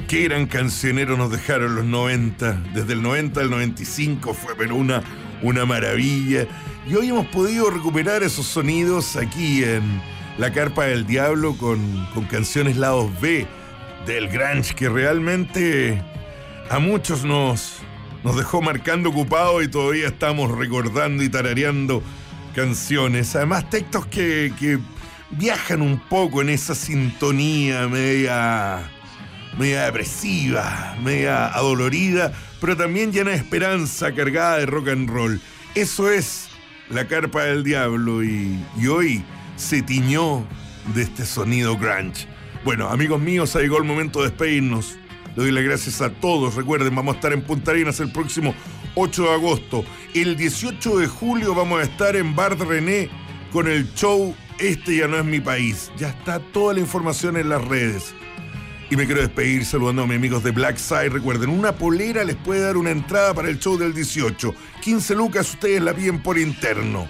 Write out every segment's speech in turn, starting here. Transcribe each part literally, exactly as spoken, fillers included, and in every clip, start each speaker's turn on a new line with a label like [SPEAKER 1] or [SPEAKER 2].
[SPEAKER 1] Qué gran cancionero nos dejaron los noventa. Desde el noventa al noventa y cinco fue pero una, una maravilla. Y hoy hemos podido recuperar esos sonidos aquí en La Carpa del Diablo con, con canciones lados B del grunge, que realmente a muchos nos, nos dejó marcando ocupado y todavía estamos recordando y tarareando canciones. Además, textos que, que viajan un poco en esa sintonía media, media depresiva, media adolorida, pero también llena de esperanza, cargada de rock and roll. Eso es La Carpa del Diablo y, y hoy se tiñó de este sonido grunge. Bueno, amigos míos, ha llegado el momento de despedirnos. Le doy las gracias a todos. Recuerden, vamos a estar en Punta Arenas el próximo ocho de agosto. El dieciocho de julio vamos a estar en Bar de René con el show Este Ya No Es Mi País. Ya está toda la información en las redes. Y me quiero despedir saludando a mis amigos de Black Side. Recuerden, una polera les puede dar una entrada para el show del dieciocho. quince lucas, ustedes la piden por interno.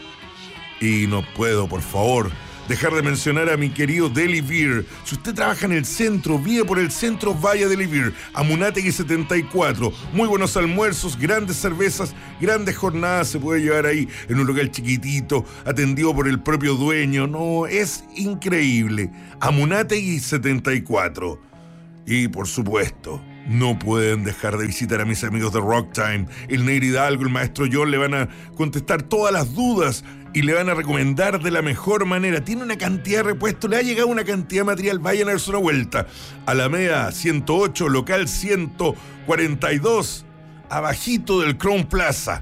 [SPEAKER 1] Y no puedo, por favor, dejar de mencionar a mi querido Deli Beer. Si usted trabaja en el centro, vive por el centro, vaya a Deli Beer. Amunátegui setenta y cuatro. Muy buenos almuerzos, grandes cervezas, grandes jornadas. Se puede llevar ahí en un local chiquitito, atendido por el propio dueño. No, es increíble. Amunátegui setenta y cuatro. Y por supuesto, no pueden dejar de visitar a mis amigos de Rock Time. El Neir Hidalgo, el maestro John le van a contestar todas las dudas y le van a recomendar de la mejor manera. Tiene una cantidad de repuestos, le ha llegado una cantidad de material. Vayan a darse una vuelta. Alameda ciento ocho, local ciento cuarenta y dos, abajito del Crown Plaza.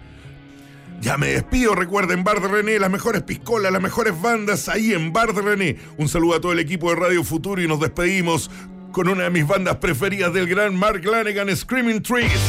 [SPEAKER 1] Ya me despido, recuerden, Bar de René, las mejores piscolas, las mejores bandas ahí en Bar de René. Un saludo a todo el equipo de Radio Futuro y nos despedimos con una de mis bandas preferidas del gran Mark Lanegan, Screaming Trees.